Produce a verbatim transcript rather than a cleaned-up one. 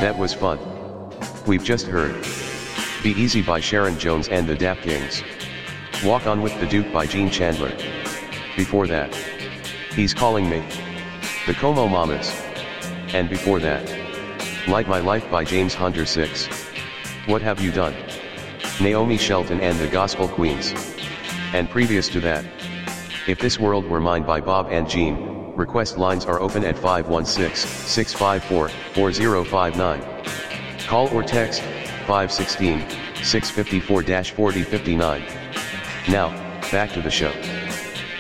That was fun. We've just heard Be Easy by Sharon Jones and the Dap Kings. Walk On with the Duke by Gene Chandler. Before that, He's Calling Me, the Como Mamas. And before that, Light My Life by James Hunter six. What Have You Done? Naomi Shelton and the Gospel Queens. And previous to that, If This World Were Mine by Bob and Jean. Request lines are open at five one six, six five four, four zero five nine. Call or text five one six, six five four, four zero five nine. Now, back to the show.